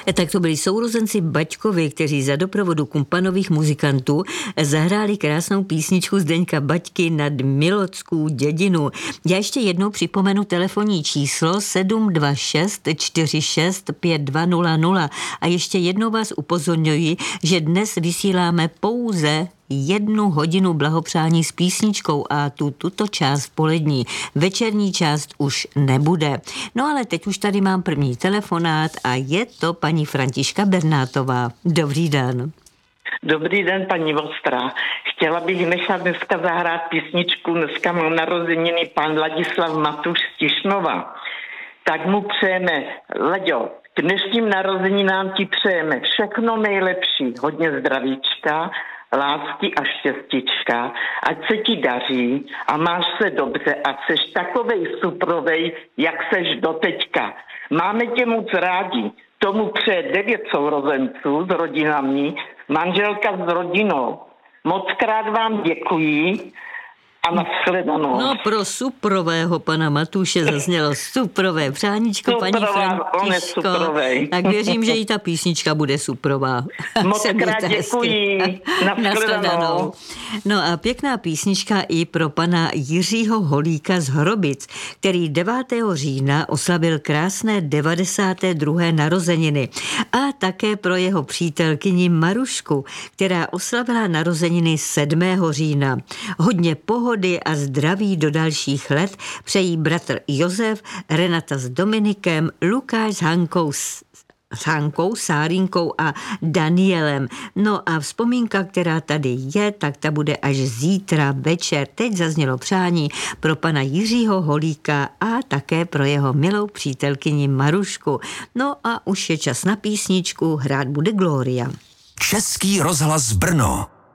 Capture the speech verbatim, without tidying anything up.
Tak to byli sourozenci Baťkovi, kteří za doprovodu kumpanových muzikantů zahráli krásnou písničku Zdeňka Baťky Nad Milockou dědinu. Já ještě jednou připomenu telefonní číslo sedm dva šest čtyři šest pět dva nula nula a ještě jednou vás upozorňuji, že dnes vysíláme pouze jednu hodinu blahopřání s písničkou a tu tuto část polední. Večerní část už nebude. No ale teď už tady mám první telefonát a je to paní Františka Bernátová. Dobrý den. Dobrý den, paní Vostrá. Chtěla bych nechat dneska zahrát písničku. Dneska mám narozeniny pan Ladislav Matuš z Tišnova. Tak mu přejeme, Laďo, k dnešním narozeninám ti přejeme všechno nejlepší, hodně zdravíčka, lásky a štěstíčka, ať se ti daří a máš se dobře a seš takovej suprovej, jak seš doteďka. Máme tě moc rádi. Tomu přeje devět sourozenců s rodinami, manželka s rodinou. Moc krát vám děkuji a nashledanou. No pro suprového pana Matuše zaznělo suprové přáníčko, paní Františko. Tak věřím, že i ta písnička bude suprová. Moc krát děkuji. Nashledanou. No a pěkná písnička i pro pana Jiřího Holíka z Hrobic, který devátého října oslavil krásné devadesáté druhé narozeniny. A také pro jeho přítelkyni Marušku, která oslavila narozeniny sedmého října. Hodně pohody a zdraví do dalších let přejí bratr Josef, Renata s Dominikem, Lukáš s Hankou, s Hankou, Sárinkou a Danielem. No a vzpomínka, která tady je, tak ta bude až zítra večer. Teď zaznělo přání pro pana Jiřího Holíka a také pro jeho milou přítelkyni Marušku. No a už je čas na písničku, hrát bude Gloria. Český rozhlas Brno.